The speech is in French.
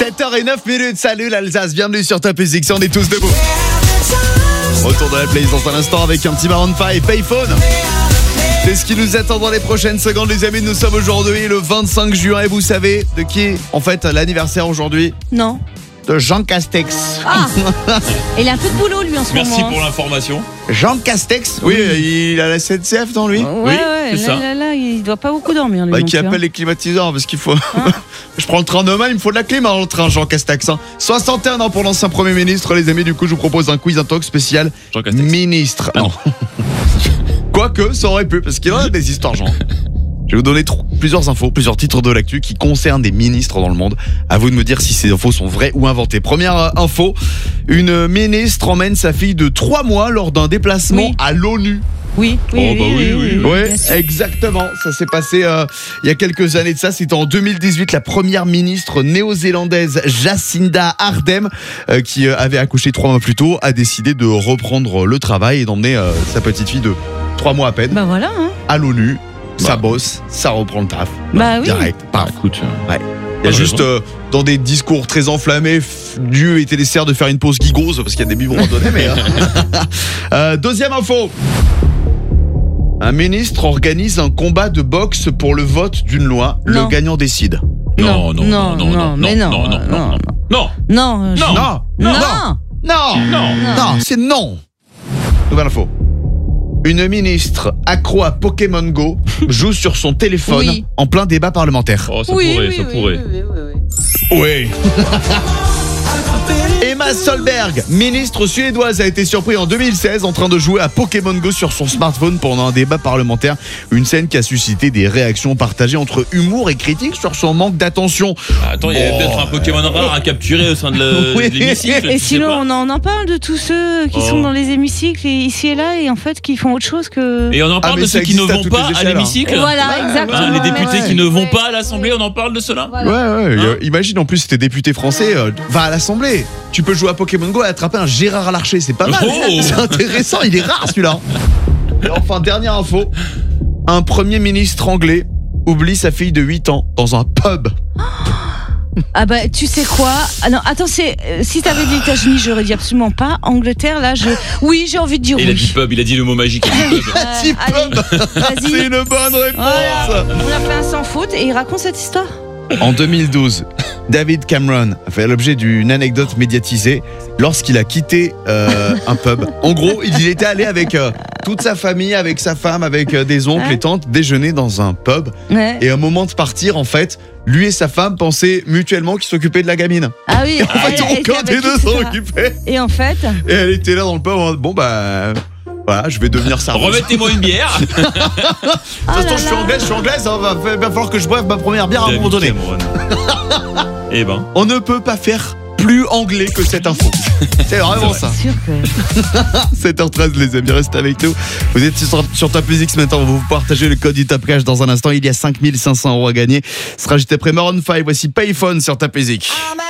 7h09. Salut l'Alsace, bienvenue sur Top Music, on est tous debout. Retour de la playlist dans un instant avec un petit Maroon 5, Payphone. C'est ce qui nous attend dans les prochaines secondes, les amis. Nous sommes aujourd'hui le 25 juin et vous savez de qui est en fait l'anniversaire aujourd'hui? Non. De Jean Castex. Ah. Il a un peu de boulot lui en ce moment. Merci pour l'information. Jean Castex, oui, il a la SNCF dans lui. Ouais, c'est ça. Là, il doit pas beaucoup dormir lui. Qui appelle les climatiseurs parce qu'il faut. Je prends le train demain, il me faut de la clim dans le train, Jean Castex. 61 ans pour l'ancien Premier ministre, les amis. Du coup, je vous propose un quiz, un talk spécial Jean Castex. Ministre. Non. Quoique, ça aurait pu, parce qu'il y en a des histoires, Jean. Je vais vous donner plusieurs infos, plusieurs titres de l'actu qui concernent des ministres dans le monde. À vous de me dire si ces infos sont vraies ou inventées. Première info, une ministre emmène sa fille de 3 mois lors d'un déplacement à l'ONU. Oui. Ouais, exactement. Ça s'est passé il y a quelques années de ça. C'était en 2018. La première ministre néo-zélandaise Jacinda Ardern, qui avait accouché 3 mois plus tôt, a décidé de reprendre le travail et d'emmener sa petite fille de 3 mois à peine à l'ONU. Ça bosse, ça reprend le taf. Direct. Écoute, ouais. Il y a juste dans des discours très enflammés, Dieu était nécessaire de faire une pause gigose parce qu'il y a des biberons à donner. Mais deuxième info. Un ministre organise un combat de boxe pour le vote d'une loi. Non. Le gagnant décide. Non, c'est non. Nouvelle info. Une ministre accro à Pokémon Go joue sur son téléphone en plein débat parlementaire. Oh, ça pourrait. Oui. Emma Solberg, ministre suédoise, a été surprise en 2016 en train de jouer à Pokémon Go sur son smartphone pendant un débat parlementaire. Une scène qui a suscité des réactions partagées entre humour et critique sur son manque d'attention. Attends, il y avait peut-être un Pokémon rare à capturer au sein de l'hémicycle. Et sinon, on en parle de tous ceux qui sont dans les hémicycles ici et là et en fait qui font autre chose que... Et on en parle de ceux qui ne vont pas à l'hémicycle. Voilà, exactement. Les députés qui ne vont pas à l'Assemblée, on en parle de cela. Ouais. Imagine en plus si t'es député français, va à l'Assemblée. Tu peux jouer à Pokémon Go et attraper un Gérard Larcher, c'est pas mal. C'est intéressant, il est rare celui-là. Et enfin, dernière info. Un premier ministre anglais oublie sa fille de 8 ans dans un pub. Ah bah tu sais quoi? Ah non, attends, si t'avais dit États-Unis, j'aurais dit absolument pas. Angleterre, là, j'ai envie de dire Il a dit pub, il a dit le mot magique. Vas-y, c'est une bonne réponse. Voilà. On a fait un sans faute et il raconte cette histoire. En 2012, David Cameron a fait l'objet d'une anecdote médiatisée lorsqu'il a quitté un pub. En gros, il était allé avec toute sa famille, avec sa femme, avec des oncles et tantes, déjeuner dans un pub. Ouais. Et au moment de partir, en fait, lui et sa femme pensaient mutuellement qu'ils s'occupaient de la gamine. Ah oui. Et en fait, aucun des deux s'en occupait. Et en fait... Et elle était là dans le pub en mode, bon bah... Voilà, je vais devenir serveuse. Remettez-moi une bière. De toute façon, je suis anglaise, va falloir que je boive ma première bière à un moment donné. Eh ben. On ne peut pas faire plus anglais que cette info. C'est vraiment ça. C'est sûr que... 7h13 les amis, restez avec nous. Vous êtes sur Top Music ce matin, on va vous partager le code du Top Cash dans un instant. Il y a 5500 € à gagner. Ce sera juste après Maroon 5, voici Payphone sur Top Music.